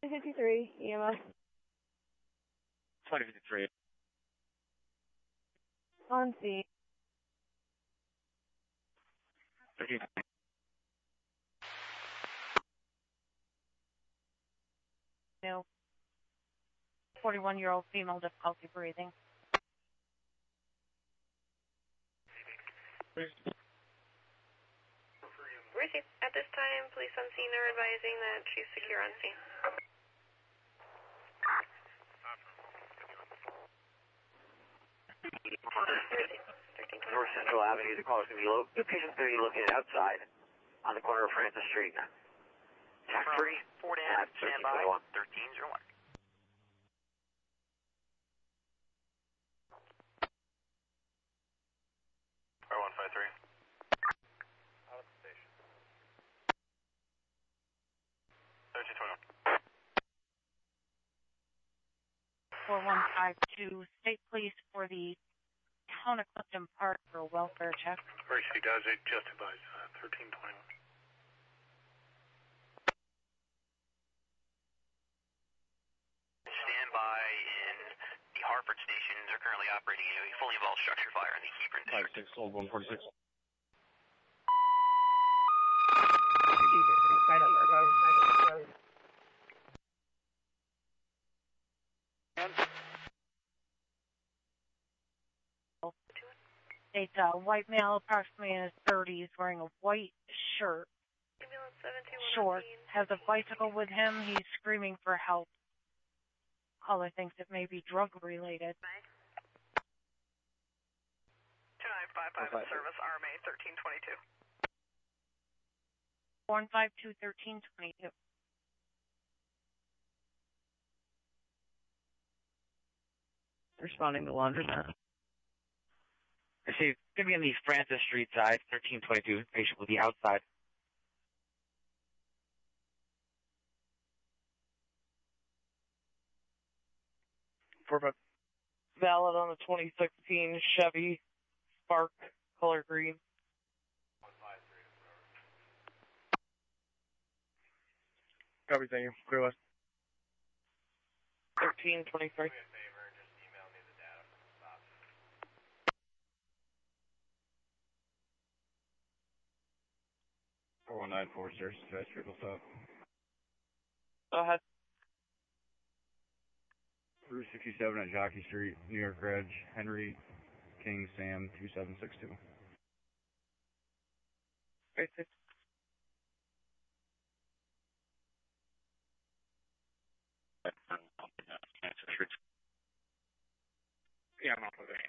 2053, EMS. 2053. On scene. 13. No. 41-year-old female, difficulty breathing. Receive. At this time, police on scene are advising that she's secure on scene. North Central Avenue, the caller's going to be located. Patient's going to be located outside on the corner of Francis Street. Tax free. Ford and standby. 1301. R153. Out of the station. 1321. 4152, State Police for the Town of Clifton Park for a welfare check. Mercy does it, just advise 1321. Standby in the Hartford stations are currently operating a fully involved structure fire in the Hebron district. 56, old 146. My number, go. It's a white male, approximately in his 30s, wearing a white shirt, Ambulance 721. short, has a bicycle with him. He's screaming for help. Caller thinks it may be drug-related. 2955 in service, RMA 1322. 152 1322. Responding to laundromat. I see, it's going to be on the Francis Street side, 1322. Patient will be outside. Perfect. Valid on the 2016 Chevy Spark, color green. 153. Copy, thank you. Clear west. 1323. 4194, sir. Dispatch, triple stop. Go ahead. Route 67 at Jockey Street, New York Reg, Henry King Sam 2762. Basic. Yeah, I'm off of it.